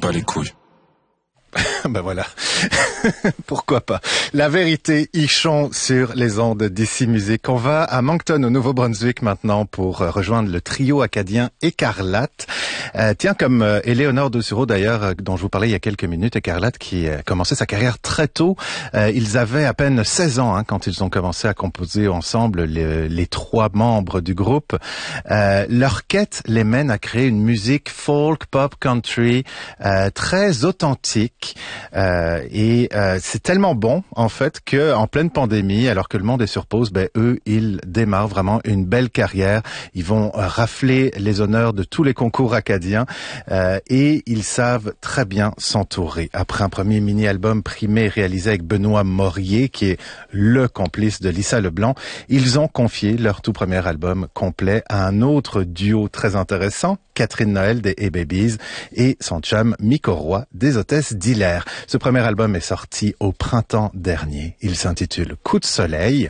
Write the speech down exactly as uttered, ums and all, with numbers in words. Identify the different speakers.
Speaker 1: bats les couilles.
Speaker 2: Ben voilà, pourquoi pas. La vérité, Ichon sur les ondes d'Ici Musique. On va à Moncton, au Nouveau-Brunswick maintenant pour rejoindre le trio acadien Écarlate. Euh, tiens, comme euh, Éléonore Doucereau d'ailleurs, euh, dont je vous parlais il y a quelques minutes, Écarlate qui a euh, commencé sa carrière très tôt. Euh, ils avaient à peine seize ans hein, quand ils ont commencé à composer ensemble les, les trois membres du groupe. Euh, leur quête les mène à créer une musique folk, pop, country, euh, très authentique. Euh, et euh, c'est tellement bon en fait que en pleine pandémie, alors que le monde est sur pause, ben eux ils démarrent vraiment une belle carrière. Ils vont euh, rafler les honneurs de tous les concours acadiens euh, et ils savent très bien s'entourer. Après un premier mini-album primé réalisé avec Benoît Morier, qui est le complice de Lisa Leblanc, ils ont confié leur tout premier album complet à un autre duo très intéressant, Catherine Noël des A-Babies et son chum Miko Roy des Hôtesses d'Hilaire. Ce premier album est sorti au printemps dernier. Il s'intitule Coup de soleil.